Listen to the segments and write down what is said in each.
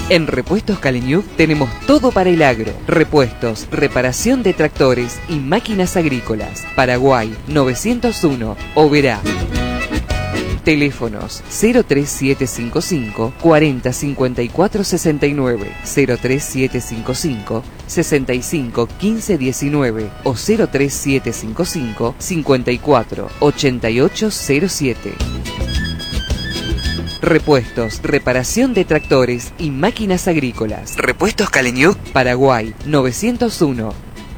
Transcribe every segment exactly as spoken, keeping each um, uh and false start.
En Repuestos Caleñuc tenemos todo para el agro. Repuestos, reparación de tractores y máquinas agrícolas. Paraguay novecientos uno, Oberá. Teléfonos cero tres siete cinco cinco, cuarenta cincuenta y cuatro sesenta y nueve, cero tres siete cinco cinco, sesenta y cinco quince diecinueve o cero tres siete cinco cinco, cincuenta y cuatro ochenta y ocho cero siete. Repuestos, reparación de tractores y máquinas agrícolas. Repuestos Caleñuc, Paraguay novecientos uno.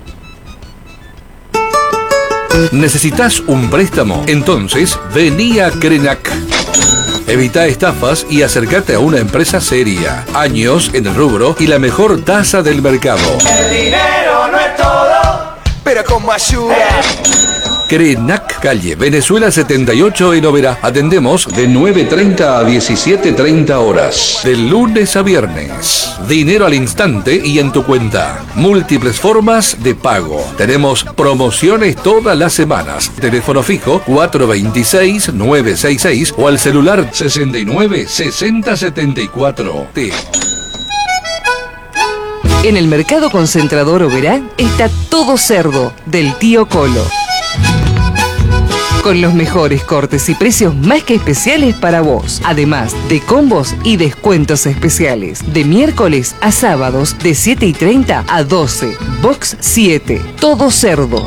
¿Necesitas un préstamo? Entonces, vení a Crenac. Evita estafas y acércate a una empresa seria. Años en el rubro y la mejor tasa del mercado. El dinero no es todo, pero como ayuda. Crenac, calle Venezuela setenta y ocho en Oberá. Atendemos de nueve treinta a diecisiete treinta horas. De lunes a viernes. Dinero al instante y en tu cuenta. Múltiples formas de pago. Tenemos promociones todas las semanas. Teléfono fijo cuatro dos seis, nueve seis seis o al celular sesenta y nueve, sesenta setenta y cuatro. T. En el mercado concentrador Oberá está todo cerdo del tío Colo. Con los mejores cortes y precios más que especiales para vos. Además de combos y descuentos especiales. De miércoles a sábados de siete y treinta a doce. Box siete. Todo cerdo.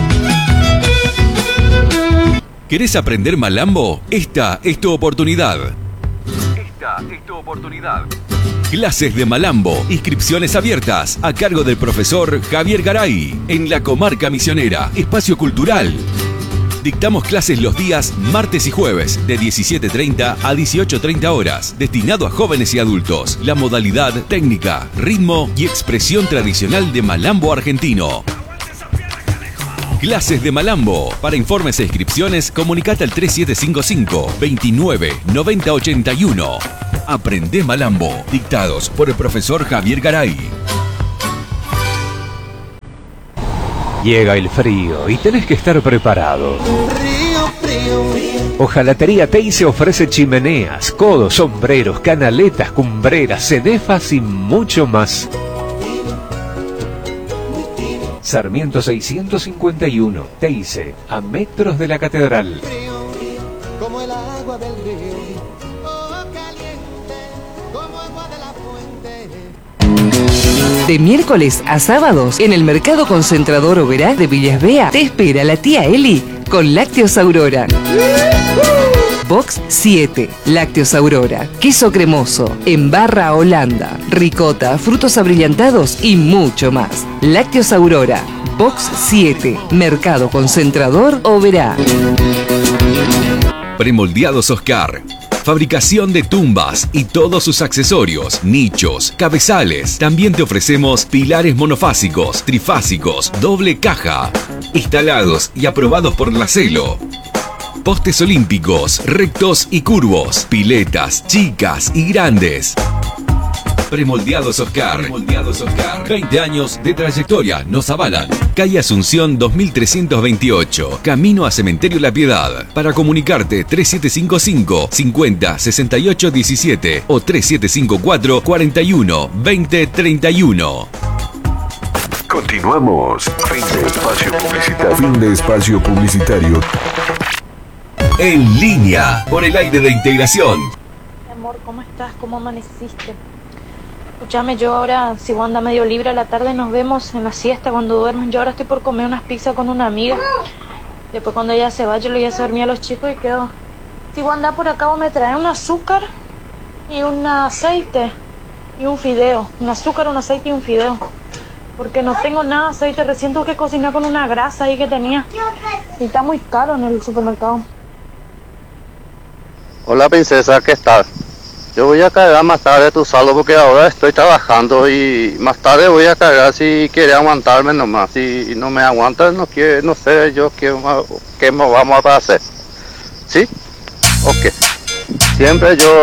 ¿Querés aprender malambo? Esta es tu oportunidad. Esta es tu oportunidad. Clases de malambo, inscripciones abiertas a cargo del profesor Javier Garay en la Comarca Misionera, Espacio Cultural. Dictamos clases los días martes y jueves de diecisiete treinta a dieciocho treinta horas, destinado a jóvenes y adultos. La modalidad técnica, ritmo y expresión tradicional de malambo argentino. Clases de malambo. Para informes e inscripciones, comunicate al tres siete cinco cinco, veintinueve, noventa ochenta y uno. Aprende malambo. Dictados por el profesor Javier Garay. Llega el frío y tenés que estar preparado. Hojalatería Teise ofrece chimeneas, codos, sombreros, canaletas, cumbreras, cenefas y mucho más. Sarmiento seiscientos cincuenta y uno, Teise, a metros de la catedral. Como el agua del río, oh, caliente, como agua de la fuente. De miércoles a sábados, en el mercado concentrador Oberá de Villas Bea, te espera la tía Eli con Lácteos Aurora. Box siete, Lácteos Aurora, queso cremoso, en barra Holanda, ricota, frutos abrillantados y mucho más. Lácteos Aurora, Box siete, mercado concentrador Oberá. Premoldeados Oscar. Fabricación de tumbas y todos sus accesorios, nichos, cabezales. También te ofrecemos pilares monofásicos, trifásicos, doble caja, instalados y aprobados por la Celo. Postes olímpicos, rectos y curvos, piletas, chicas y grandes. Premoldeados Oscar. Premoldeados Oscar. veinte años de trayectoria nos avalan. Calle Asunción dos mil trescientos veintiocho. Camino a Cementerio La Piedad. Para comunicarte tres siete cinco cinco, cincuenta, sesenta y ocho diecisiete o tres siete cinco cuatro, cuarenta y uno, veinte treinta y uno. Continuamos. Fin de espacio publicitario. Fin de espacio publicitario. En línea, por el aire de Integración. Amor, ¿cómo estás? ¿Cómo amaneciste? Escúchame, yo ahora, si vos andas medio libre a la tarde, nos vemos en la siesta cuando duermen. Yo ahora estoy por comer unas pizzas con una amiga. Después cuando ella se va, yo le voy a hacer dormir a los chicos y quedo. Si vos andás por acá, vos me traes un azúcar y un aceite y un fideo. Un azúcar, un aceite y un fideo. Porque no tengo nada de aceite, recién tuve que cocinar con una grasa ahí que tenía. Y está muy caro en el supermercado. Hola princesa, ¿qué tal? Yo voy a cargar más tarde tu saldo porque ahora estoy trabajando y más tarde voy a cargar si quiere aguantarme nomás. Si no me aguanta, no quiere, no sé yo qué, qué vamos a hacer. ¿Sí? Ok. Siempre yo...